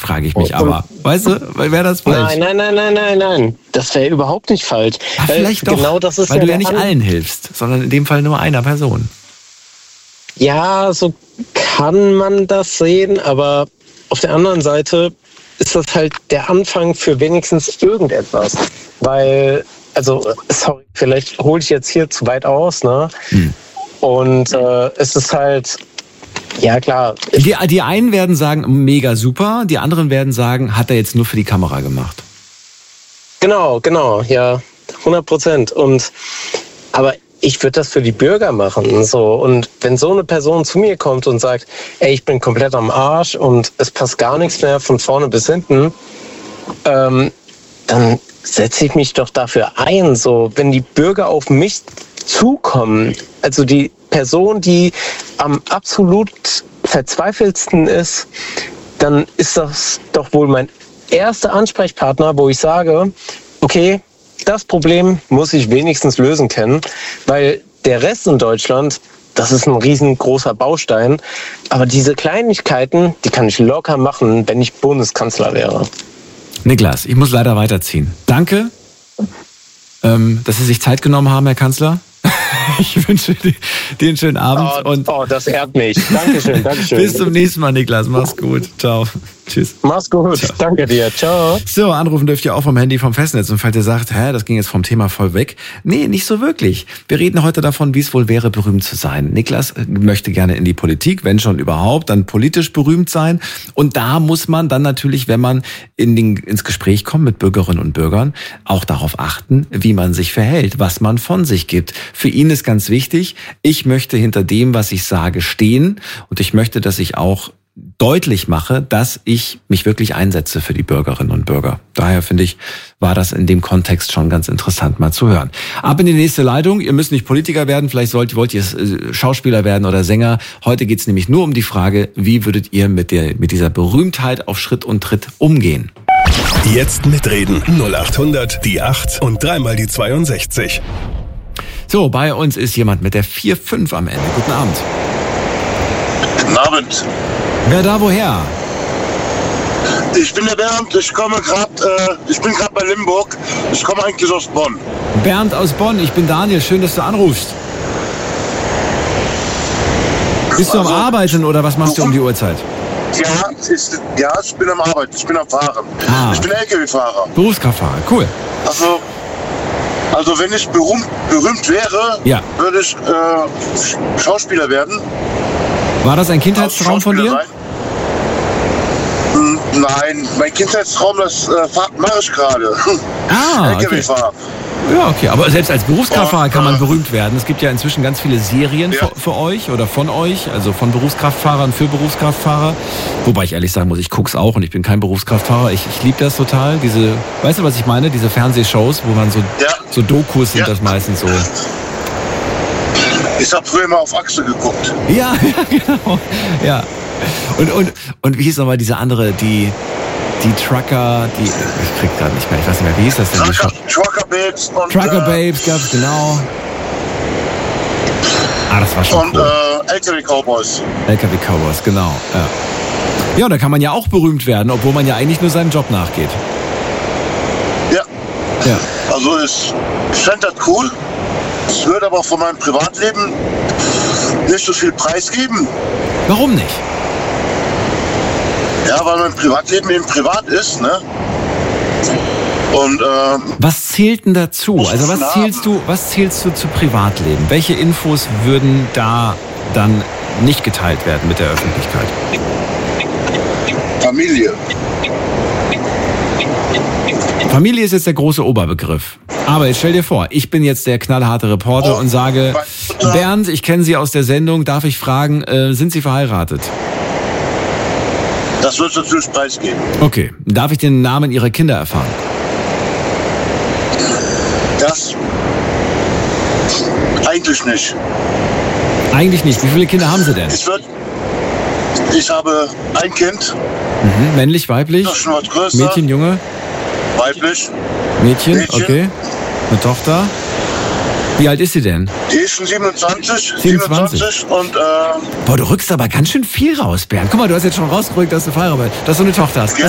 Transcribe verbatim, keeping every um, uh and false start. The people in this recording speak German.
frage ich mich aber. Weißt du, wäre das falsch? Nein, nein, nein, nein, nein, nein. Das wäre überhaupt nicht falsch. Ach, vielleicht doch, genau das ist weil ja du ja nicht An- allen hilfst, sondern in dem Fall nur einer Person. Ja, so kann man das sehen, aber auf der anderen Seite ist das halt der Anfang für wenigstens irgendetwas. Weil, also, sorry, vielleicht hole ich jetzt hier zu weit aus, ne? Hm. Und äh, es ist halt, ja klar. Die, die einen werden sagen, mega super, die anderen werden sagen, hat er jetzt nur für die Kamera gemacht. Genau, genau, ja, hundert Prozent. Und, aber ich würde das für die Bürger machen, so. Und wenn so eine Person zu mir kommt und sagt, ey, ich bin komplett am Arsch und es passt gar nichts mehr von vorne bis hinten, ähm, dann setze ich mich doch dafür ein, so. Wenn die Bürger auf mich zukommen, also die Person, die am absolut verzweifeltsten ist, dann ist das doch wohl mein erster Ansprechpartner, wo ich sage, okay, das Problem muss ich wenigstens lösen können, weil der Rest in Deutschland, das ist ein riesengroßer Baustein, aber diese Kleinigkeiten, die kann ich locker machen, wenn ich Bundeskanzler wäre. Niklas, ich muss leider weiterziehen. Danke, ähm, dass Sie sich Zeit genommen haben, Herr Kanzler. Ich wünsche dir einen schönen Abend. Oh, und oh, das ehrt mich. Dankeschön, Dankeschön. Bis zum nächsten Mal, Niklas. Mach's gut. Ciao. Tschüss. Mach's gut. Ciao. Danke dir. Ciao. So, anrufen dürft ihr auch vom Handy vom Festnetz. Und falls ihr sagt, hä, das ging jetzt vom Thema voll weg. Nee, nicht so wirklich. Wir reden heute davon, wie es wohl wäre, berühmt zu sein. Niklas möchte gerne in die Politik, wenn schon überhaupt, dann politisch berühmt sein. Und da muss man dann natürlich, wenn man in den, ins Gespräch kommt mit Bürgerinnen und Bürgern, auch darauf achten, wie man sich verhält, was man von sich gibt. Für ihn ist ganz wichtig, ich möchte hinter dem, was ich sage, stehen. Und ich möchte, dass ich auch deutlich mache, dass ich mich wirklich einsetze für die Bürgerinnen und Bürger. Daher finde ich, war das in dem Kontext schon ganz interessant mal zu hören. Ab in die nächste Leitung. Ihr müsst nicht Politiker werden, vielleicht sollt, wollt ihr Schauspieler werden oder Sänger. Heute geht es nämlich nur um die Frage, wie würdet ihr mit, der, mit dieser Berühmtheit auf Schritt und Tritt umgehen? Jetzt mitreden. null acht hundert, die acht und dreimal die zweiundsechzig. So, bei uns ist jemand mit der vier fünf am Ende. Guten Abend. Guten Abend. Wer da woher? Ich bin der Bernd, ich komme gerade, äh, ich bin gerade bei Limburg. Ich komme eigentlich aus Bonn. Bernd aus Bonn, ich bin Daniel, schön, dass du anrufst. Bist du am Also, Arbeiten oder was machst du um die Uhrzeit? Ja, ist, ja, ich bin am Arbeiten, ich bin am Fahren. Ah. Ich bin L K W-Fahrer. Berufskraftfahrer, cool. Also, also wenn ich berühmt, berühmt wäre, Ja. würde ich äh, Schauspieler werden. War das ein Kindheitstraum von dir? Sein. Hm, nein, mein Kindheitstraum, das äh, mache ich gerade. Ah, okay. L K W-Fahrer. Ja, okay. Aber selbst als Berufskraftfahrer Und, kann man äh, berühmt werden. Es gibt ja inzwischen ganz viele Serien Ja. für, für euch oder von euch, also von Berufskraftfahrern für Berufskraftfahrer. Wobei ich ehrlich sagen muss, ich guck's auch und ich bin kein Berufskraftfahrer. Ich, ich liebe das total. Diese, weißt du, was ich meine? Diese Fernsehshows, wo man so, Ja. so Dokus sind Ja. das meistens so. Ich habe früher mal auf Achse geguckt. Ja, ja, genau. Ja. Und, und, und wie hieß nochmal diese andere, die, die Trucker, die, ich krieg gerade nicht mehr, ich weiß nicht mehr, wie hieß das denn? Die Trucker, Show? Trucker Babes und, Trucker äh, Babes gab's, genau. Ah, das war schon und cool. äh, L K W-Cowboys. L K W Cowboys, genau. Ja. Ja, da kann man ja auch berühmt werden, obwohl man ja eigentlich nur seinem Job nachgeht. Ja. Ja. Also ich, ich fände das cool. Ich würde aber von meinem Privatleben nicht so viel preisgeben. Warum nicht? Ja, weil mein Privatleben eben privat ist, ne? Und ähm, Was zählt denn dazu? Muss Also man was haben. zählst du, was zählst du zu Privatleben? Welche Infos würden da dann nicht geteilt werden mit der Öffentlichkeit? Familie. Familie ist jetzt der große Oberbegriff. Aber jetzt stell dir vor, ich bin jetzt der knallharte Reporter Oh, und sage, meine Mutter- Bernd, ich kenne Sie aus der Sendung, darf ich fragen, äh, sind Sie verheiratet? Das wird natürlich preisgeben. Okay, darf ich den Namen Ihrer Kinder erfahren? Das eigentlich nicht. Eigentlich nicht. Wie viele Kinder haben Sie denn? Ich würde, ich habe ein Kind, Mhm. Männlich, weiblich? das ist schon was größer, Mädchen, Junge? weiblich. Mädchen, Mädchen. okay. Eine Tochter? Wie alt ist sie denn? Die ist schon siebenundzwanzig, siebenundzwanzig. siebenundzwanzig und äh, Boah, du rückst aber ganz schön viel raus, Bernd. Guck mal, du hast jetzt schon rausgerückt, dass du verheiratet bist, dass du eine Tochter hast. Ja.